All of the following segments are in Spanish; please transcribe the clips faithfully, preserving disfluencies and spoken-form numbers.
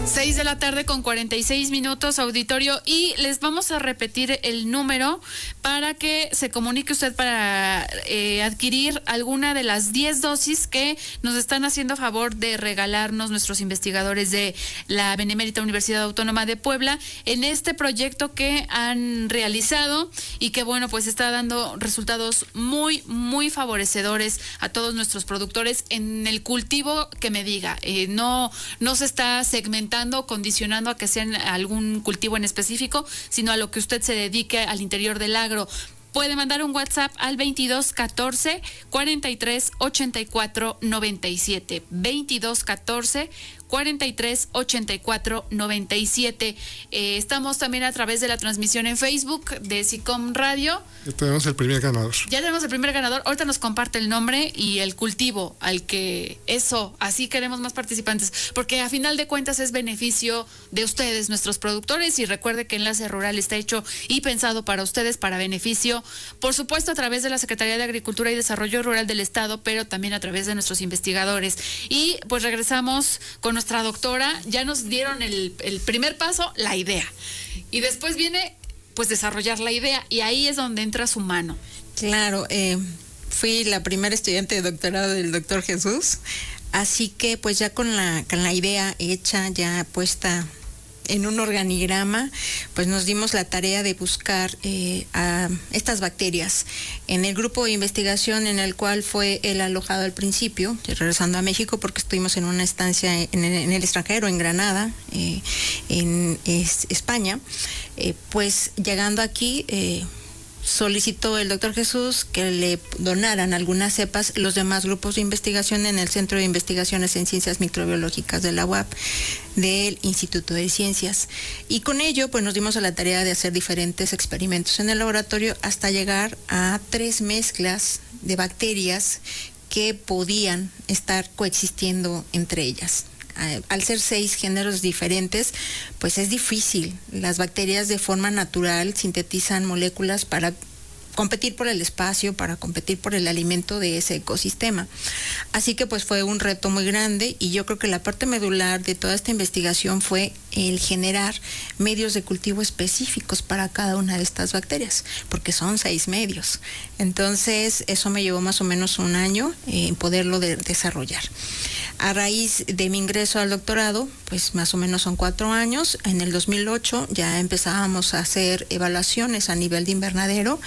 seis de la tarde con cuarenta y seis minutos, auditorio, y les vamos a repetir el número para que se comunique usted para eh, adquirir alguna de las diez dosis que nos están haciendo favor de regalarnos nuestros investigadores de la Benemérita Universidad Autónoma de Puebla en este proyecto que han realizado y que, bueno, pues está dando resultados muy, muy favorecedores a todos nuestros productores en el cultivo que me diga. Eh, no, no se está segmentando, condicionando a que sea algún cultivo en específico, sino a lo que usted se dedique al interior del agro. Puede mandar un WhatsApp al veintidós catorce cuarenta y tres ochenta y cuatro noventa y siete. veintidós catorce cuarenta y tres ochenta y cuatro noventa y siete. Eh, estamos también a través de la transmisión en Facebook de SICOM Radio. Ya tenemos el primer ganador. Ya tenemos el primer ganador. Ahorita nos comparte el nombre y el cultivo al que eso, así queremos más participantes, porque a final de cuentas es beneficio de ustedes, nuestros productores, y recuerde que Enlace Rural está hecho y pensado para ustedes, para beneficio, por supuesto, a través de la Secretaría de Agricultura y Desarrollo Rural del Estado, pero también a través de nuestros investigadores. Y pues regresamos con nuestra doctora. Ya nos dieron el, el primer paso, la idea, y después viene pues desarrollar la idea, y ahí es donde entra su mano. Claro, eh, fui la primera estudiante de doctorado del doctor Jesús, así que pues ya con la, con la idea hecha, ya puesta en un organigrama, pues nos dimos la tarea de buscar eh, a estas bacterias en el grupo de investigación en el cual fue él alojado al principio, regresando a México porque estuvimos en una estancia en el, en el extranjero, en Granada, eh, en es, España. Eh, pues llegando aquí, eh, solicitó el doctor Jesús que le donaran algunas cepas los demás grupos de investigación en el Centro de Investigaciones en Ciencias Microbiológicas de la U A P, del Instituto de Ciencias. Y con ello, pues nos dimos a la tarea de hacer diferentes experimentos en el laboratorio hasta llegar a tres mezclas de bacterias que podían estar coexistiendo entre ellas. Al ser seis géneros diferentes, pues es difícil. Las bacterias de forma natural sintetizan moléculas para competir por el espacio, para competir por el alimento de ese ecosistema. Así que pues fue un reto muy grande, y yo creo que la parte medular de toda esta investigación fue el generar medios de cultivo específicos para cada una de estas bacterias, porque son seis medios. Entonces eso me llevó más o menos un año en poderlo de desarrollar. A raíz de mi ingreso al doctorado, pues más o menos son cuatro años. En el dos mil ocho ya empezábamos a hacer evaluaciones a nivel de invernadero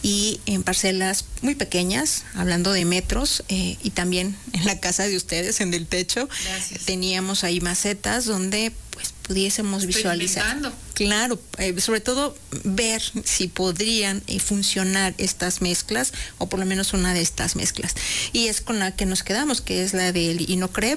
y en parcelas muy pequeñas, hablando de metros, eh, y también en la casa de ustedes, en el techo. Gracias. Teníamos ahí macetas donde pues pudiésemos visualizar. Claro, eh, sobre todo ver si podrían eh, funcionar estas mezclas, o por lo menos una de estas mezclas. Y es con la que nos quedamos, que es la del Inocrep,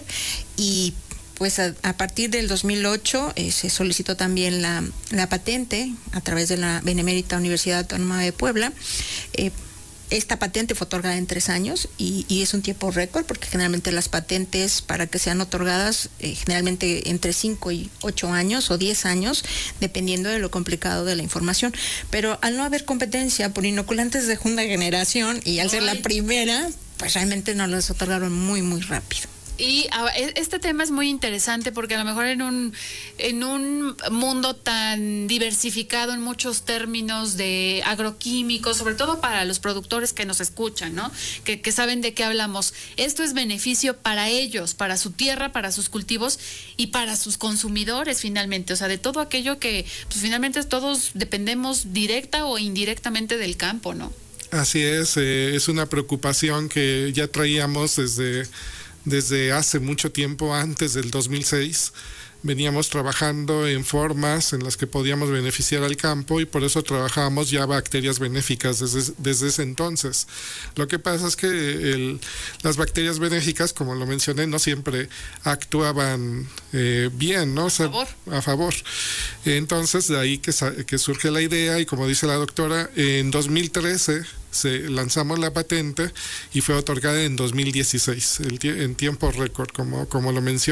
y pues a, a partir del dos mil ocho eh, se solicitó también la, la patente a través de la Benemérita Universidad Autónoma de Puebla. Eh, Esta patente fue otorgada en tres años y, y es un tiempo récord, porque generalmente las patentes, para que sean otorgadas, eh, generalmente entre cinco y ocho años o diez años, dependiendo de lo complicado de la información. Pero al no haber competencia por inoculantes de segunda generación y al ser la primera, pues realmente nos los otorgaron muy, muy rápido. Y este tema es muy interesante porque a lo mejor en un en un mundo tan diversificado en muchos términos de agroquímicos, sobre todo para los productores que nos escuchan, ¿no? Que, que saben de qué hablamos. Esto es beneficio para ellos, para su tierra, para sus cultivos y para sus consumidores finalmente. O sea, de todo aquello que pues, finalmente todos dependemos directa o indirectamente del campo, ¿no? Así es, eh, es una preocupación que ya traíamos desde... Desde hace mucho tiempo, antes del dos mil seis, veníamos trabajando en formas en las que podíamos beneficiar al campo, y por eso trabajábamos ya bacterias benéficas desde, desde ese entonces. Lo que pasa es que el, las bacterias benéficas, como lo mencioné, no siempre actuaban eh, bien, ¿no? O sea, a favor. A favor. Entonces, de ahí que, que surge la idea, y como dice la doctora, en dos mil trece se lanzamos la patente y fue otorgada en dos mil dieciséis, el, en tiempo récord, como, como lo mencioné.